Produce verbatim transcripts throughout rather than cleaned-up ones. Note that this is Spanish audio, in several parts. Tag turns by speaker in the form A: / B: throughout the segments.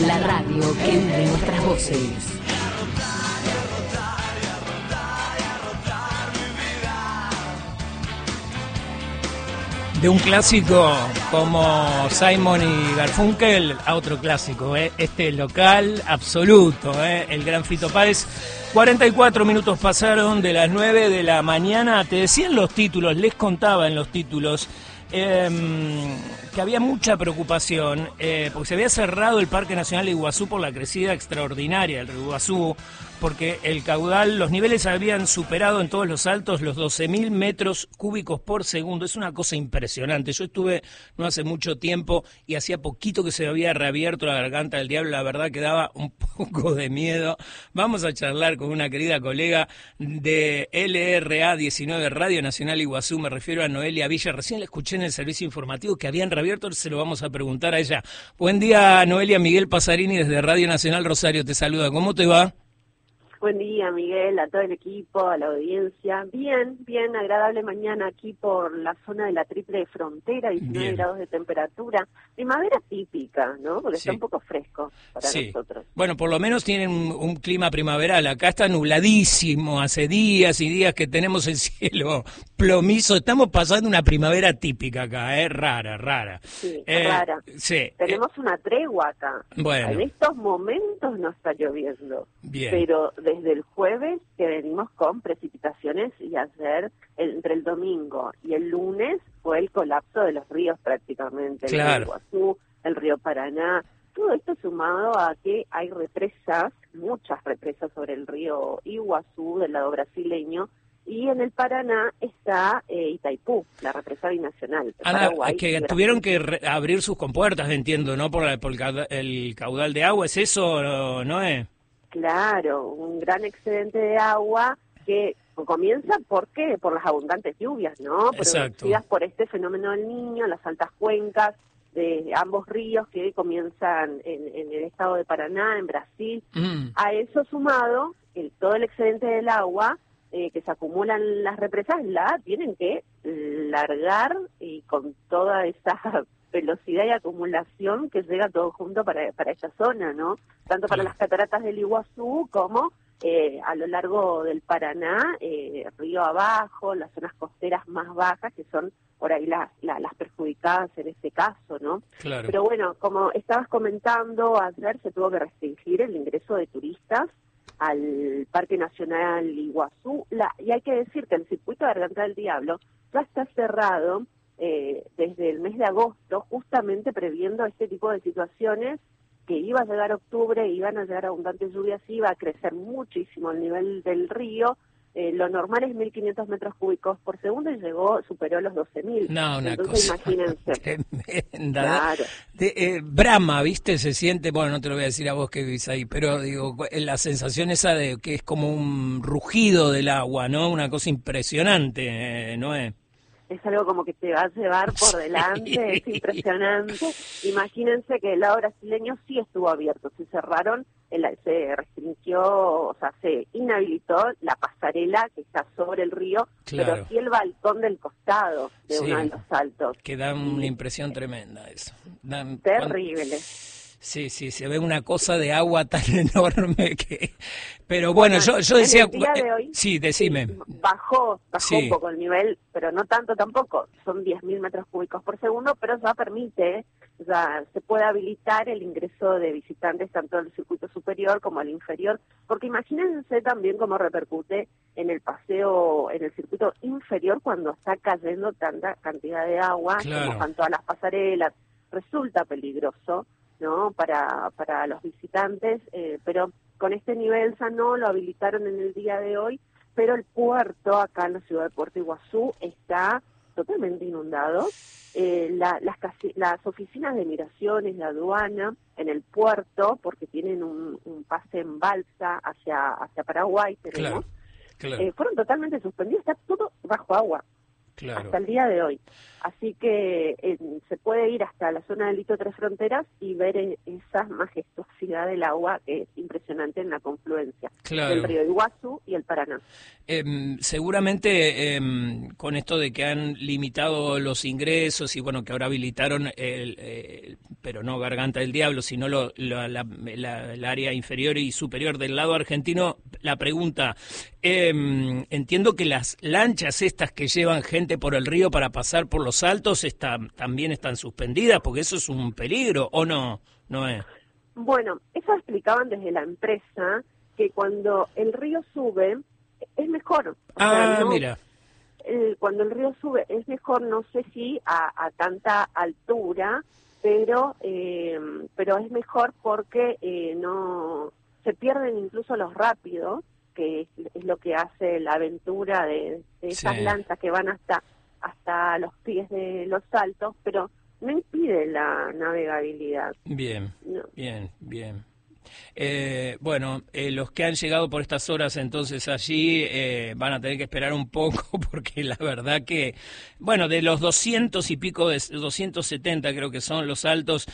A: La radio que une nuestras voces.
B: De un clásico como Simon y Garfunkel a otro clásico, ¿eh? Este local absoluto, ¿eh? El gran Fito Páez. cuarenta y cuatro minutos pasaron de las nueve de la mañana. Te decían los títulos, les contaba en los títulos eh, que había mucha preocupación eh, porque se había cerrado el Parque Nacional de Iguazú por la crecida extraordinaria del río Iguazú, porque el caudal, los niveles habían superado en todos los altos los doce mil metros cúbicos por segundo. Es una cosa impresionante. Yo estuve no hace mucho tiempo y hacía poquito que se había reabierto la garganta del diablo. La verdad que daba un poco de miedo. Vamos a charlar con una querida colega de L R A diecinueve Radio Nacional Iguazú. Me refiero a Noelia Villa. Recién la escuché en el servicio informativo que habían reabierto. Se lo vamos a preguntar a ella. Buen día, Noelia. Miguel Pasarini desde Radio Nacional Rosario te saluda. ¿Cómo te va?
C: Buen día, Miguel, a todo el equipo, a la audiencia. Bien, bien, agradable mañana aquí por la zona de la triple frontera, diecinueve bien. Grados de temperatura. Primavera típica, ¿no? Porque sí. Está un poco fresco para sí. nosotros.
B: Bueno, por lo menos tienen un, un clima primaveral. Acá está nubladísimo, hace días y días que tenemos el cielo plomizo. Estamos pasando una primavera típica acá, ¿eh? Rara, rara.
C: Sí,
B: eh,
C: rara.
B: Sí.
C: Tenemos eh, una tregua acá.
B: Bueno.
C: En estos momentos no está lloviendo.
B: Bien.
C: Pero desde el jueves que venimos con precipitaciones y ayer, el, entre el domingo y el lunes, fue el colapso de los ríos prácticamente.
B: Claro.
C: El río Iguazú, el río Paraná. Todo esto sumado a que hay represas, muchas represas sobre el río Iguazú del lado brasileño, y en el Paraná está eh, Itaipú, la represa binacional.
B: Ana, que tuvieron que re- abrir sus compuertas, entiendo, ¿no? Por, la, por el, caudal, el caudal de agua, ¿es eso, no, no es?
C: Claro, un gran excedente de agua que comienza, ¿por qué? Por las abundantes lluvias, ¿no? Producidas por este fenómeno del Niño, las altas cuencas de ambos ríos que comienzan en, en el estado de Paraná, en Brasil. Mm. A eso sumado, el, todo el excedente del agua eh, que se acumula en las represas, la tienen que largar y con toda esa velocidad y acumulación que llega todo junto para, para esta zona, ¿no? Tanto para las cataratas del Iguazú como eh, a lo largo del Paraná, eh, río abajo, las zonas costeras más bajas, que son por ahí las, las, las perjudicadas en este caso, ¿no?
B: Claro.
C: Pero bueno, como estabas comentando, ayer se tuvo que restringir el ingreso de turistas al Parque Nacional Iguazú, la, y hay que decir que el circuito de Garganta del Diablo ya está cerrado Eh, desde el mes de agosto, justamente previendo este tipo de situaciones, que iba a llegar octubre, iban a llegar abundantes lluvias, iba a crecer muchísimo el nivel del río. Eh, lo normal es mil quinientos metros cúbicos por segundo y llegó, superó los doce mil.
B: No, una
C: Entonces,
B: cosa
C: imagínense.
B: Tremenda.
C: Claro.
B: De, eh, Brahma, ¿viste? Se siente, bueno, no te lo voy a decir a vos que vivís ahí, pero digo, la sensación esa de que es como un rugido del agua, ¿no? Una cosa impresionante, eh, ¿no es?
C: Es algo como que te va a llevar por delante, sí. Es impresionante. Imagínense que el lado brasileño sí estuvo abierto, se cerraron, el, se restringió, o sea, se inhabilitó la pasarela que está sobre el río, claro. Pero sí el balcón del costado de sí, uno de los saltos.
B: Que da una impresión tremenda eso. Dan,
C: Terrible.
B: Cuando... Sí, sí, se ve una cosa de agua tan enorme que... Pero bueno, bueno yo, yo decía...
C: En el día de hoy,
B: sí, decime.
C: Sí, bajó, bajó
B: sí.
C: un poco el nivel, pero no tanto tampoco. Son diez mil metros cúbicos por segundo, pero ya permite, ya se puede habilitar el ingreso de visitantes tanto del circuito superior como al inferior, porque imagínense también cómo repercute en el paseo, en el circuito inferior cuando está cayendo tanta cantidad de agua,
B: claro.
C: Como todas las pasarelas. Resulta peligroso, ¿no? Para, para los visitantes, eh, pero con este nivel ya no lo habilitaron en el día de hoy, pero el puerto acá en la ciudad de Puerto Iguazú está totalmente inundado. Eh, la, las, las oficinas de migraciones, de aduana en el puerto, porque tienen un, un pase en balsa hacia, hacia Paraguay, tenemos,
B: claro, claro.
C: Eh, fueron totalmente suspendidos, está todo bajo agua.
B: claro.
C: hasta el día de hoy. Así que eh, se puede ir hasta la zona del Hito Tres Fronteras y ver eh, esa majestuosidad del agua que es impresionante en la confluencia
B: claro.
C: del río Iguazú y el Paraná.
B: Eh, seguramente eh, con esto de que han limitado los ingresos y bueno, que ahora habilitaron, el, el, pero no Garganta del Diablo, sino lo, lo, la, la, el área inferior y superior del lado argentino, la pregunta, eh, entiendo que las lanchas estas que llevan gente por el río para pasar por los saltos está, también están suspendidas, porque eso es un peligro, ¿o no? No es.
C: Bueno, eso explicaban desde la empresa, que cuando el río sube, es mejor. O
B: ah,
C: sea, no,
B: mira.
C: El, cuando el río sube, es mejor, no sé si a, a tanta altura, pero eh, pero es mejor porque eh, no se pierden incluso los rápidos, que es, es lo que hace la aventura de, de esas
B: sí.
C: lanchas que van hasta hasta los pies de los saltos, pero no impide la navegabilidad.
B: Bien,
C: no.
B: bien, bien. Eh, bueno, eh, los que han llegado por estas horas entonces allí eh, van a tener que esperar un poco porque la verdad que, bueno, de los doscientos y pico, de doscientos setenta creo que son los saltos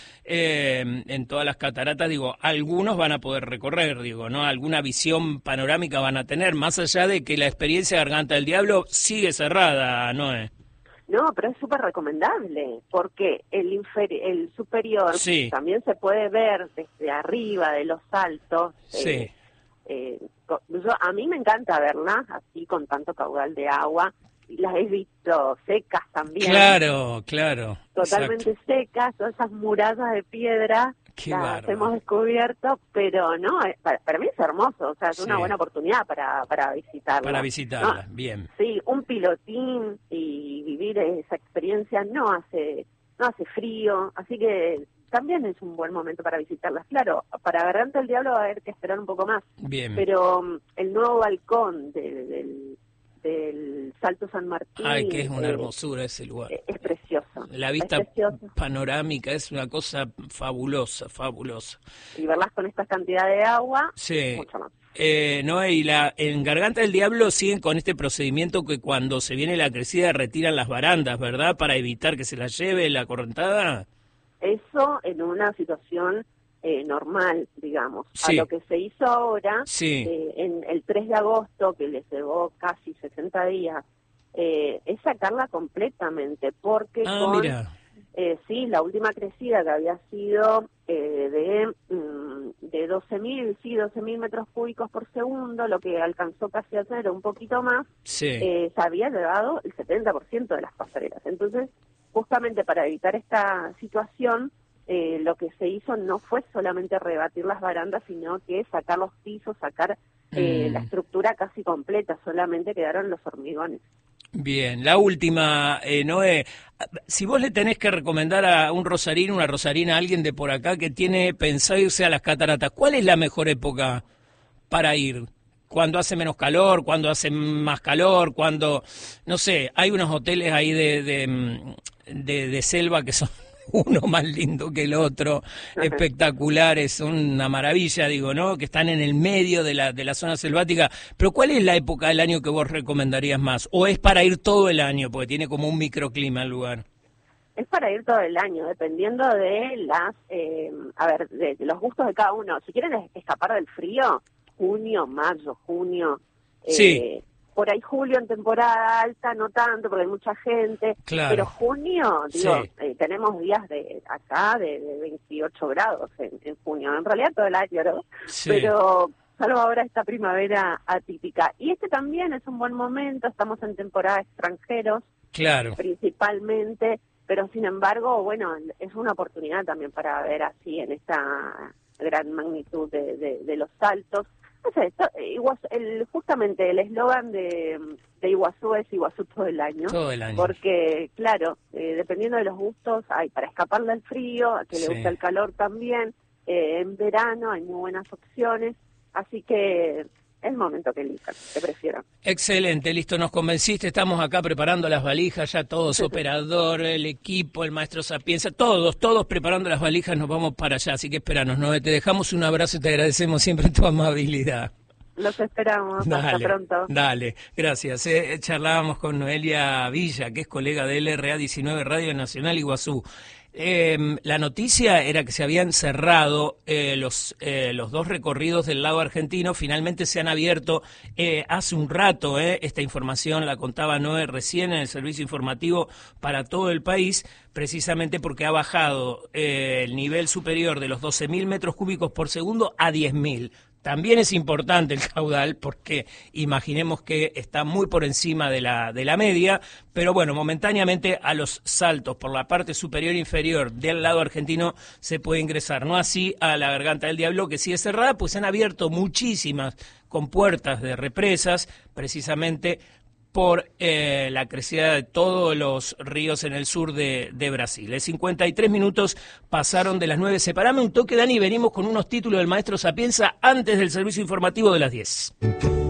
B: eh, en todas las cataratas, digo, algunos van a poder recorrer, digo, ¿no? Alguna visión panorámica van a tener, más allá de que la experiencia de Garganta del Diablo sigue cerrada, ¿no es?
C: No, pero es súper recomendable, porque el inferi- el superior
B: sí.
C: también se puede ver desde arriba de los saltos.
B: Sí.
C: Eh, eh, yo, a mí me encanta verlas así con tanto caudal de agua. Las he visto secas también.
B: Claro, claro.
C: Totalmente
B: exacto.
C: secas, todas esas murallas de piedra.
B: Qué
C: las
B: bárbaro.
C: hemos descubierto, pero no, para, para mí es hermoso, o sea, es
B: sí.
C: una buena oportunidad para, para visitarla.
B: Para visitarla,
C: ¿no?
B: bien.
C: Sí, un pilotín y vivir esa experiencia no hace no hace frío, así que también es un buen momento para visitarlas. Claro, para Garganta del Diablo va a haber que esperar un poco más,
B: bien.
C: pero um, el nuevo balcón de, de, del, del Salto San Martín...
B: Ay, que es una
C: eh,
B: hermosura ese lugar.
C: Es precioso.
B: La vista
C: es precioso.
B: panorámica es una cosa fabulosa, fabulosa.
C: Y verlas con esta cantidad de agua,
B: sí.
C: mucho más.
B: Eh, no, y la, en Garganta del Diablo siguen con este procedimiento que cuando se viene la crecida retiran las barandas, ¿verdad? Para evitar que se las lleve la correntada.
C: Eso en una situación eh, normal, digamos.
B: Sí.
C: A lo que se hizo ahora,
B: sí.
C: eh, en el tres de agosto, que les llevó casi sesenta días, eh, es sacarla completamente, porque
B: ah,
C: con...
B: mira.
C: Eh, sí, la última crecida que había sido eh, de, mm, de doce mil, sí, doce mil metros cúbicos por segundo, lo que alcanzó casi a ser un poquito más,
B: sí.
C: eh, se había elevado el setenta por ciento de las pasarelas. Entonces, justamente para evitar esta situación, eh, lo que se hizo no fue solamente rebatir las barandas, sino que sacar los pisos, sacar eh, mm. la estructura casi completa, solamente quedaron los hormigones.
B: Bien, la última, eh, Noé, si vos le tenés que recomendar a un rosarín, una rosarina, a alguien de por acá que tiene pensado irse a las cataratas, ¿cuál es la mejor época para ir? ¿Cuándo hace menos calor? ¿Cuándo hace más calor? ¿Cuándo, no sé, hay unos hoteles ahí de, de, de, de selva que son uno más lindo que el otro, espectaculares, son una maravilla, digo, ¿no? Que están en el medio de la de la zona selvática. Pero ¿cuál es la época del año que vos recomendarías más? ¿O es para ir todo el año, porque tiene como un microclima el lugar?
C: Es para ir todo el año, dependiendo de las, eh, a ver, de, de los gustos de cada uno. Si quieren escapar del frío, junio, mayo, junio. Eh,
B: sí.
C: Por ahí julio en temporada alta, no tanto, porque hay mucha gente.
B: Claro.
C: Pero junio, digo,
B: sí.
C: eh, tenemos días de acá de, de veintiocho grados en, en junio. En realidad todo el año, ¿no?
B: Sí.
C: Pero salvo ahora esta primavera atípica. Y este también es un buen momento, estamos en temporada de extranjeros.
B: Claro.
C: Principalmente, pero sin embargo, bueno, es una oportunidad también para ver así en esta gran magnitud de, de, de los saltos. No sé, esto, Iguazú, el, justamente el eslogan de, de Iguazú es Iguazú todo el año.
B: Todo el año.
C: Porque, claro, eh, dependiendo de los gustos, hay para escapar del frío, a que
B: sí.
C: le gusta el calor también. Eh, en verano hay muy buenas opciones, así que es el momento que elijan, que prefieran.
B: Excelente, listo, nos convenciste, estamos acá preparando las valijas, ya todos, operador, el equipo, el maestro Sapienza, todos, todos preparando las valijas, nos vamos para allá, así que esperanos, ¿no? Te dejamos un abrazo y te agradecemos siempre tu amabilidad.
C: Los esperamos.
B: Dale,
C: hasta pronto.
B: Dale, gracias. Eh, charlábamos con Noelia Villa, que es colega de L R A diecinueve Radio Nacional Iguazú. Eh, la noticia era que se habían cerrado eh, los eh, los dos recorridos del lado argentino. Finalmente se han abierto eh, hace un rato. Eh, esta información la contaba Noé recién en el servicio informativo para todo el país, precisamente porque ha bajado eh, el nivel superior de los doce mil metros cúbicos por segundo a diez mil. También es importante el caudal porque imaginemos que está muy por encima de la de la media, pero bueno, momentáneamente a los saltos por la parte superior e inferior del lado argentino se puede ingresar, no así a la Garganta del Diablo, que sigue cerrada, pues se han abierto muchísimas compuertas de represas, precisamente por eh, la crecida de todos los ríos en el sur de, de Brasil. En cincuenta y tres minutos pasaron de las nueve. Separame un toque, Dani, venimos con unos títulos del maestro Sapienza antes del servicio informativo de las diez.